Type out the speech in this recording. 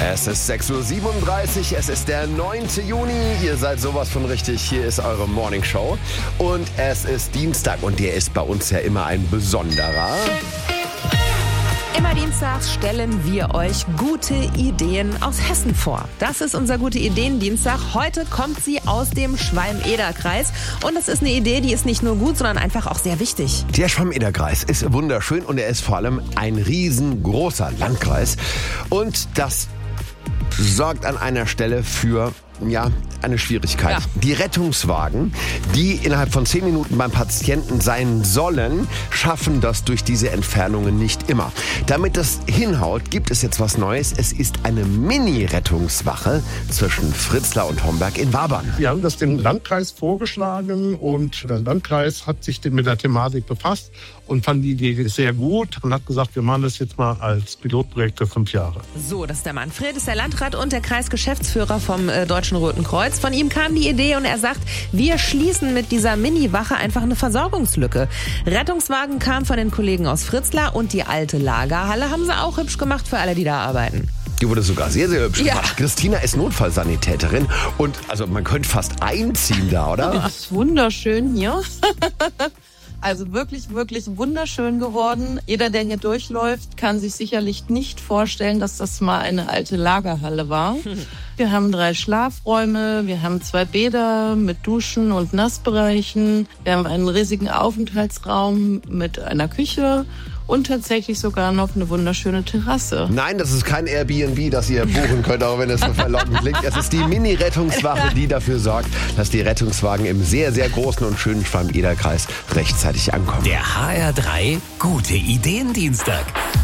Es ist 6.37 Uhr, es ist der 9. Juni. Ihr seid sowas von richtig. Hier ist eure Morning Show. Und es ist Dienstag und der ist bei uns ja immer ein besonderer. Immer dienstags stellen wir euch gute Ideen aus Hessen vor. Das ist unser Gute Ideen-Dienstag. Heute kommt sie aus dem Schwalm-Eder-Kreis. Und das ist eine Idee, die ist nicht nur gut, sondern einfach auch sehr wichtig. Der Schwalm-Eder-Kreis ist wunderschön und er ist vor allem ein riesengroßer Landkreis. Und das sorgt an einer Stelle für eine Schwierigkeit. Ja. Die Rettungswagen, die innerhalb von 10 Minuten beim Patienten sein sollen, schaffen das durch diese Entfernungen nicht immer. Damit das hinhaut, gibt es jetzt was Neues. Es ist eine Mini-Rettungswache zwischen Fritzlar und Homberg in Wabern. Wir haben das dem Landkreis vorgeschlagen und der Landkreis hat sich mit der Thematik befasst und fand die Idee sehr gut und hat gesagt, wir machen das jetzt mal als Pilotprojekt für 5 Jahre. So, das ist der Manfred, ist der Landrat und der Kreisgeschäftsführer vom Deutschen Roten Kreuz. Von ihm kam die Idee und er sagt, wir schließen mit dieser Mini-Wache einfach eine Versorgungslücke. Rettungswagen kamen von den Kollegen aus Fritzlar und die alte Lagerhalle haben sie auch hübsch gemacht für alle, die da arbeiten. Die wurde sogar sehr, sehr hübsch Ja. gemacht. Christina ist Notfallsanitäterin und also man könnte fast einziehen da, oder? Das ist wunderschön hier. Also wirklich, wirklich wunderschön geworden. Jeder, der hier durchläuft, kann sich sicherlich nicht vorstellen, dass das mal eine alte Lagerhalle war. Wir haben 3 Schlafräume, wir haben 2 Bäder mit Duschen und Nassbereichen. Wir haben einen riesigen Aufenthaltsraum mit einer Küche und tatsächlich sogar noch eine wunderschöne Terrasse. Nein, das ist kein Airbnb, das ihr buchen könnt, auch wenn es so verlockend klingt. Es ist die Mini-Rettungswache, die dafür sorgt, dass die Rettungswagen im sehr, sehr großen und schönen Schwalm-Eder-Kreis rechtzeitig ankommen. Der HR3 Gute Ideen Dienstag.